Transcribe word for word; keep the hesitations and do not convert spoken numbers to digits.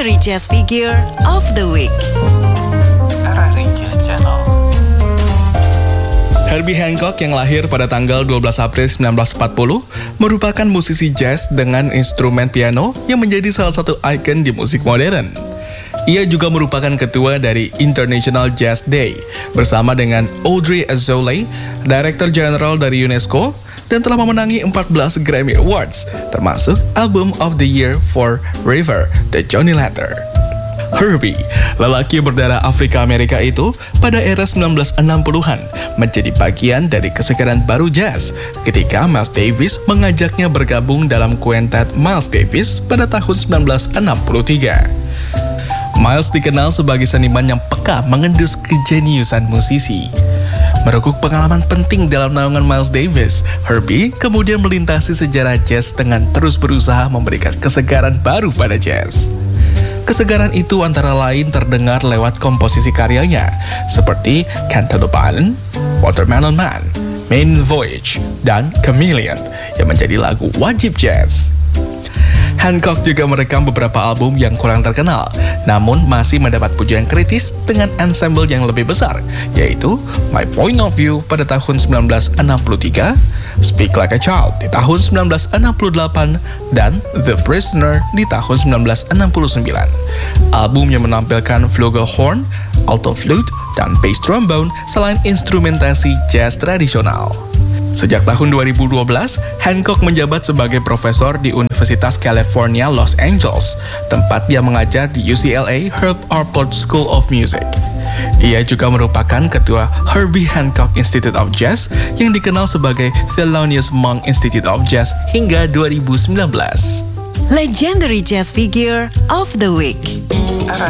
Legendary Jazz Figure of the Week. R R I Jazz Channel. Herbie Hancock yang lahir pada tanggal dua belas April seribu sembilan ratus empat puluh merupakan musisi jazz dengan instrumen piano yang menjadi salah satu ikon di musik modern. Ia juga merupakan ketua dari International Jazz Day bersama dengan Audrey Azoulay, Director General dari UNESCO, dan telah memenangi empat belas Grammy Awards, termasuk Album of the Year for River, The Johnny Letter. Herbie, lelaki berdarah Afrika Amerika itu pada era sembilan belas enam puluhan menjadi bagian dari kesegaran baru jazz ketika Miles Davis mengajaknya bergabung dalam kuintet Miles Davis pada tahun sembilan belas enam puluh tiga. Miles dikenal sebagai seniman yang peka mengendus kejeniusan musisi. Merukuk pengalaman penting dalam naungan Miles Davis, Herbie kemudian melintasi sejarah jazz dengan terus berusaha memberikan kesegaran baru pada jazz. Kesegaran itu antara lain terdengar lewat komposisi karyanya, seperti Cantaloupe Island, Watermelon Man, Main Voyage, dan Chameleon, yang menjadi lagu wajib jazz. Hancock juga merekam beberapa album yang kurang terkenal, namun masih mendapat pujian kritis dengan ensemble yang lebih besar, yaitu My Point of View pada tahun sembilan belas enam puluh tiga, Speak Like a Child di tahun sembilan belas enam puluh delapan, dan The Prisoner di tahun sembilan belas enam puluh sembilan. Album yang menampilkan flugelhorn, alto flute, dan bass trombone selain instrumentasi jazz tradisional. Sejak tahun dua ribu dua belas, Hancock menjabat sebagai profesor di Universitas California, Los Angeles, tempat dia mengajar di U C L A Herb Alpert School of Music. Ia juga merupakan ketua Herbie Hancock Institute of Jazz yang dikenal sebagai Thelonious Monk Institute of Jazz hingga dua ribu sembilan belas. Legendary Jazz Figure of the Week. R R